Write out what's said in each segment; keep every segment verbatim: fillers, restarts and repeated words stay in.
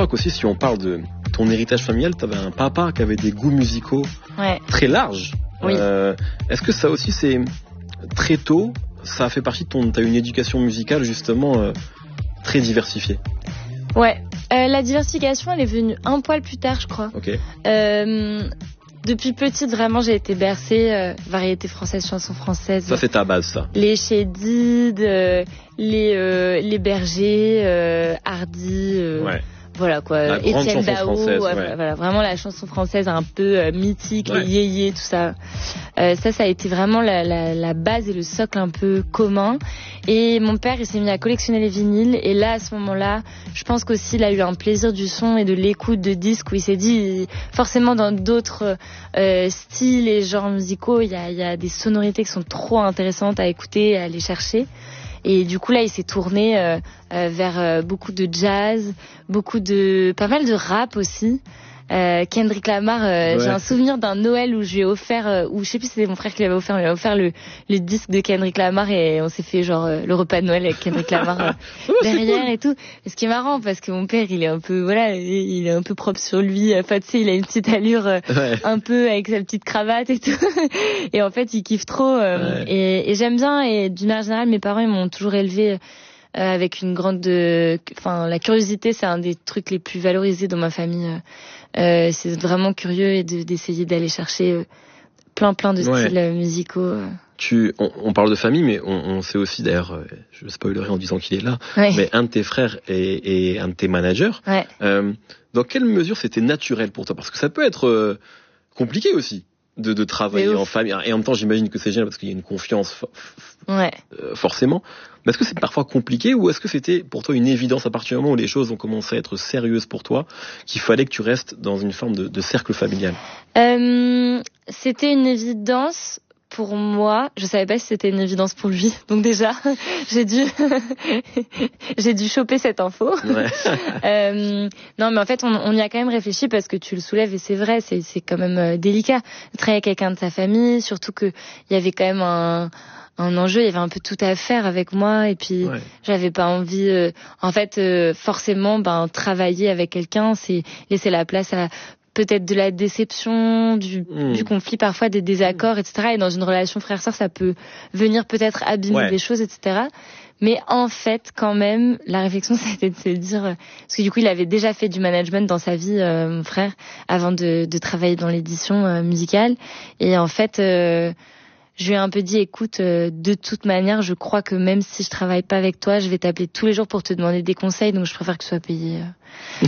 crois qu'aussi, si on parle de ton héritage familial, t'avais un papa qui avait des goûts musicaux ouais. très larges. Oui. Euh, est-ce que ça aussi, c'est très tôt, ça a fait partie de ton, t'as une éducation musicale justement euh, très diversifiée? Ouais, euh, la diversification, elle est venue un poil plus tard, je crois. Ok. Euh, depuis petite, vraiment, j'ai été bercée euh, variété française, chansons françaises. Ça, c'est ta base, ça. Les Chédid, euh, les euh, les Bergers, euh, Hardy. Euh, Ouais. Voilà quoi, Étienne Dao, ouais, ouais. Voilà, vraiment la chanson française un peu euh, mythique, ouais. les yéyés, tout ça. Euh, ça, ça a été vraiment la, la, la base et le socle un peu commun. Et mon père, il s'est mis à collectionner les vinyles. Et là, à ce moment-là, je pense qu'aussi, il a eu un plaisir du son et de l'écoute de disques où il s'est dit, forcément, dans d'autres euh, styles et genres musicaux, il y a, il y a des sonorités qui sont trop intéressantes à écouter, à aller chercher. Et du coup là, il s'est tourné euh, euh, vers euh, beaucoup de jazz, beaucoup de, pas mal de rap aussi. Euh, Kendrick Lamar, euh, ouais. J'ai un souvenir d'un Noël où je lui ai offert, euh, ou je sais plus si c'était mon frère qui l'avait offert, mais il a offert le, le disque de Kendrick Lamar et on s'est fait genre euh, le repas de Noël avec Kendrick Lamar euh, oh, derrière cool. Et tout. Et ce qui est marrant parce que mon père, il est un peu, voilà, il est un peu propre sur lui. Enfin, tu sais, il a une petite allure euh, ouais. un peu avec sa petite cravate et tout. Et en fait, il kiffe trop. Euh, ouais. et, et j'aime bien. Et d'une manière générale, mes parents ils m'ont toujours élevé. Euh, avec une grande, enfin, la curiosité, c'est un des trucs les plus valorisés dans ma famille. Euh, c'est vraiment curieux et de, d'essayer d'aller chercher euh, plein, plein de ouais. styles euh, musicaux. Euh. Tu, on, on parle de famille, mais on, on sait aussi, d'ailleurs, euh, je spoilerai en disant qu'il est là, ouais. mais un de tes frères est, est un de tes managers. Ouais. Euh, dans quelle mesure c'était naturel pour toi? Parce que ça peut être euh, compliqué aussi. De, de travailler en famille. Et en même temps, j'imagine que c'est génial parce qu'il y a une confiance f- f- ouais. euh, forcément. Mais est-ce que c'est parfois compliqué ou est-ce que c'était pour toi une évidence à partir du moment où les choses ont commencé à être sérieuses pour toi, qu'il fallait que tu restes dans une forme de, de cercle familial? euh, C'était une évidence pour moi. Je savais pas si c'était une évidence pour lui. Donc déjà, j'ai dû, j'ai dû choper cette info. Ouais. euh, non, mais en fait, on, on y a quand même réfléchi parce que tu le soulèves et c'est vrai, c'est, c'est quand même euh, délicat de travailler avec quelqu'un de sa famille, surtout que il y avait quand même un, un enjeu, il y avait un peu tout à faire avec moi et puis ouais. j'avais pas envie. Euh, en fait, euh, forcément, ben travailler avec quelqu'un, c'est laisser la place à peut-être de la déception, du, mmh. du conflit, parfois des désaccords, et cetera. Et dans une relation frère-sœur, ça peut venir peut-être abîmer ouais. des choses, et cetera. Mais en fait, quand même, la réflexion, c'était de se dire... Parce que du coup, il avait déjà fait du management dans sa vie, euh, mon frère, avant de, de travailler dans l'édition euh, musicale. Et en fait... Euh, je lui ai un peu dit, écoute, euh, de toute manière, je crois que même si je travaille pas avec toi, je vais t'appeler tous les jours pour te demander des conseils, donc je préfère que tu sois payé. Euh...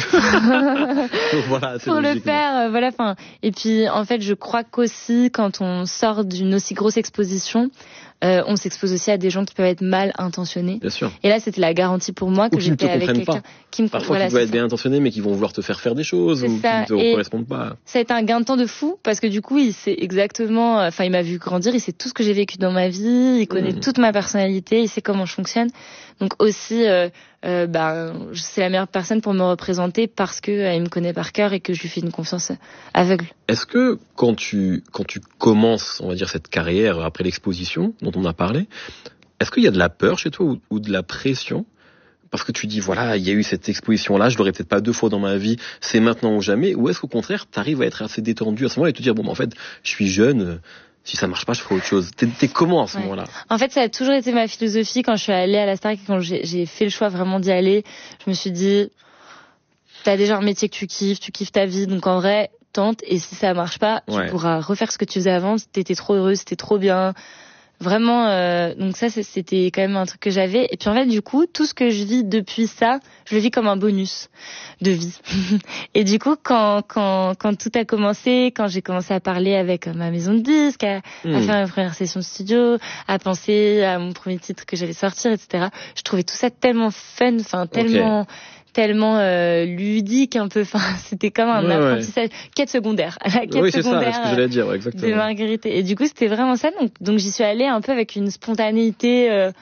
voilà, c'est pour logique, le faire, euh, voilà. Enfin, et puis en fait, je crois qu'aussi quand on sort d'une aussi grosse exposition, euh, on s'expose aussi à des gens qui peuvent être mal intentionnés. Bien sûr. Et là, c'était la garantie pour moi que ou j'étais avec quelqu'un pas. qui me parfois voilà, qui doit être ça. bien intentionné, mais qui vont vouloir te faire faire des choses c'est ou ça. Qui ne te et correspondent pas. Ça a été un gain de temps de fou parce que du coup, il sait exactement. Enfin, il m'a vu grandir, il sait tout ce que j'ai vécu dans ma vie, il connaît mmh. toute ma personnalité, il sait comment je fonctionne. Donc aussi, euh, euh, bah, c'est la meilleure personne pour me représenter parce que euh, il me connaît par cœur et que je lui fais une confiance aveugle. Est-ce que quand tu quand tu commences, on va dire cette carrière après l'exposition dont on a parlé, est-ce qu'il y a de la peur chez toi ou, ou de la pression? Parce que tu dis, voilà, il y a eu cette exposition-là, je l'aurais peut-être pas deux fois dans ma vie, c'est maintenant ou jamais. Ou est-ce qu'au contraire, tu arrives à être assez détendu à ce moment-là et te dire, bon, bah, en fait, je suis jeune, si ça marche pas, je ferai autre chose. T'es, t'es comment à ce ouais. moment-là? En fait, ça a toujours été ma philosophie quand je suis allée à la Starac et quand j'ai, j'ai fait le choix vraiment d'y aller. Je me suis dit, t'as déjà un métier que tu kiffes, tu kiffes ta vie, donc en vrai, tente. Et si ça marche pas, ouais. tu pourras refaire ce que tu faisais avant. T'étais trop heureuse, c'était trop bien. Vraiment, euh, donc ça, c'était quand même un truc que j'avais. Et puis en fait, du coup, tout ce que je vis depuis ça, je le vis comme un bonus de vie. Et du coup, quand quand quand tout a commencé, quand j'ai commencé à parler avec ma maison de disques, à, mmh. à faire ma première session de studio, à penser à mon premier titre que j'allais sortir, et cetera. Je trouvais tout ça tellement fun, enfin tellement. Okay. tellement euh, ludique un peu, enfin c'était comme un ouais, apprentissage, ouais. quête secondaire, la quête oui, secondaire c'est ça, ce que j'allais dire, ouais, exactement. de Marguerite. Et du coup c'était vraiment ça, donc donc j'y suis allée un peu avec une spontanéité euh,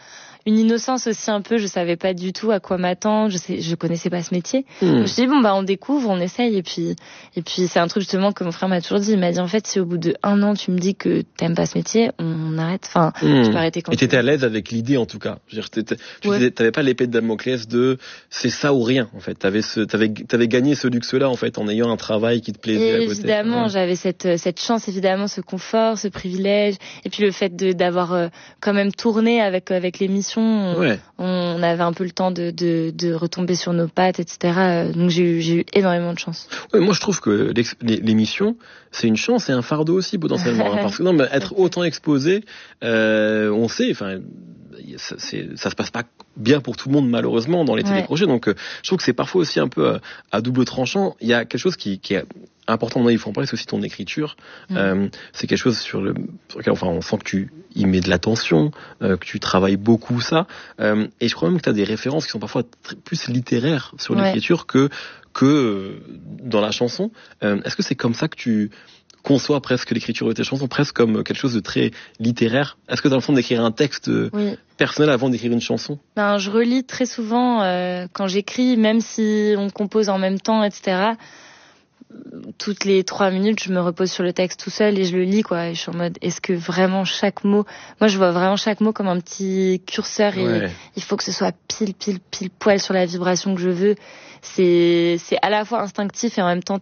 une innocence aussi un peu. Je savais pas du tout à quoi m'attendre. Je sais, je connaissais pas ce métier. Mmh. Je me suis dit bon bah on découvre, on essaye et puis et puis c'est un truc justement que mon frère m'a toujours dit. Il m'a dit en fait si au bout de un an tu me dis que t'aimes pas ce métier, on arrête. Enfin, mmh. tu peux arrêter quand. Et t'étais à l'aise avec l'idée en tout cas. Je veux dire, t'étais, tu ouais. disais, t'avais pas l'épée de Damoclès de c'est ça ou rien en fait. T'avais ce, t'avais, t'avais gagné ce luxe-là en fait en ayant un travail qui te plaisait et à côté. Évidemment, ouais. j'avais cette cette chance évidemment, ce confort, ce privilège, et puis le fait de d'avoir euh, quand même tourné avec avec l'émission. On, ouais. on avait un peu le temps de de, de retomber sur nos pattes, et cetera. Donc j'ai eu j'ai eu énormément de chance. Ouais, moi je trouve que l'émission c'est une chance et un fardeau aussi potentiellement, hein, parce que non, mais être autant exposé, euh, on sait, enfin. Ça, c'est, ça se passe pas bien pour tout le monde malheureusement dans les ouais. téléprojets, donc euh, je trouve que c'est parfois aussi un peu à, à double tranchant. Il y a quelque chose qui, qui est important, il faut en parler, c'est aussi ton écriture. Mmh. Euh, c'est quelque chose sur, le, sur lequel enfin, on sent que tu y mets de l'attention, euh, que tu travailles beaucoup ça, euh, et je crois même que tu as des références qui sont parfois très, plus littéraires sur ouais. l'écriture que, que euh, dans la chanson. Euh, est-ce que c'est comme ça que tu conçois presque l'écriture de tes chansons, presque comme quelque chose de très littéraire? Est-ce que tu as le fond d'écrire un texte oui. personnel avant d'écrire une chanson? Ben, je relis très souvent euh, quand j'écris, même si on compose en même temps, et cetera. Toutes les trois minutes, je me repose sur le texte tout seul et je le lis, quoi. Et je suis en mode, est-ce que vraiment chaque mot... Moi, je vois vraiment chaque mot comme un petit curseur et ouais. il faut que ce soit pile, pile, pile poil sur la vibration que je veux. C'est, c'est à la fois instinctif et en même temps